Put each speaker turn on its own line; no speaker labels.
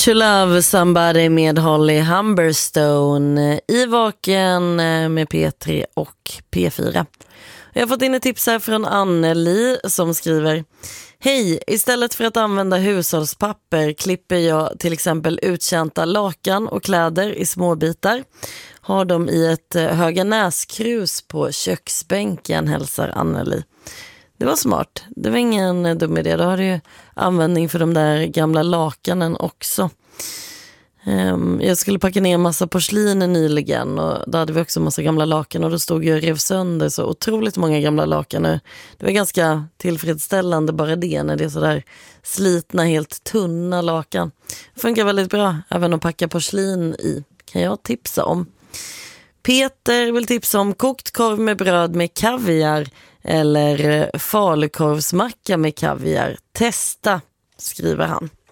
To Love Somebody med Holly Humberstone i Vaken med P3 och P4. Jag har fått in ett tips här från Anneli som skriver: Hej, istället för att använda hushållspapper klipper jag till exempel uttjänta lakan och kläder i små bitar. Har dem i ett Höganäskrus på köksbänken, hälsar Anneli. Det var smart. Det var ingen dum idé. Då har du ju användning för de där gamla lakanen också. Jag skulle packa ner en massa porslin nyligen och då hade vi också en massa gamla lakan och då stod jag och rev sönder så otroligt många gamla lakan. Det var ganska tillfredsställande bara det när det är så där slitna, helt tunna lakan. Det funkar väldigt bra även att packa porslin i. Kan jag tipsa om. Peter vill tipsa om kokt korv med bröd med kaviar eller falukorvsmacka med kaviar. Testa, skriver han.